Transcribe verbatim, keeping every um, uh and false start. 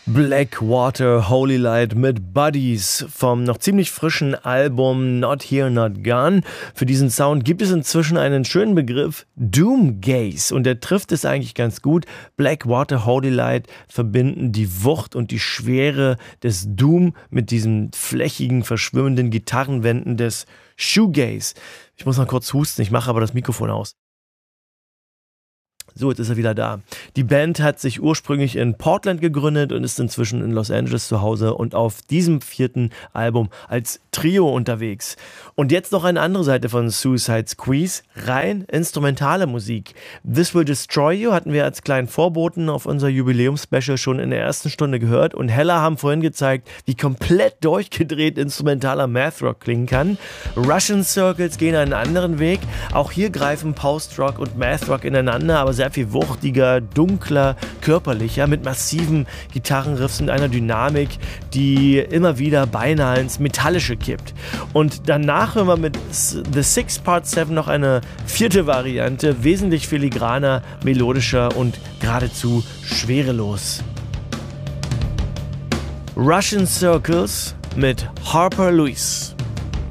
Blackwater Holy Light mit Buddies vom noch ziemlich frischen Album Not Here Not Gone. Für diesen Sound gibt es inzwischen einen schönen Begriff, Doomgaze, und der trifft es eigentlich ganz gut. Blackwater Holy Light verbinden die Wucht und die Schwere des Doom mit diesen flächigen, verschwimmenden Gitarrenwänden des Shoegaze. Ich muss noch kurz husten, ich mache aber das Mikrofon aus. So, jetzt ist er wieder da. Die Band hat sich ursprünglich in Portland gegründet und ist inzwischen in Los Angeles zu Hause und auf diesem vierten Album als Trio unterwegs. Und jetzt noch eine andere Seite von Suicide Squeeze, rein instrumentale Musik. This Will Destroy You hatten wir als kleinen Vorboten auf unser Jubiläumspecial schon in der ersten Stunde gehört, und Hella haben vorhin gezeigt, wie komplett durchgedreht instrumentaler Math Rock klingen kann. Russian Circles gehen einen anderen Weg. Auch hier greifen Post-Rock und Math Rock ineinander, aber sehr viel wuchtiger, dunkler, körperlicher, mit massiven Gitarrenriffs und einer Dynamik, die immer wieder beinahe ins Metallische kippt. Und danach hören wir mit The Six Part Seven noch eine vierte Variante, wesentlich filigraner, melodischer und geradezu schwerelos. Russian Circles mit Harper Lewis.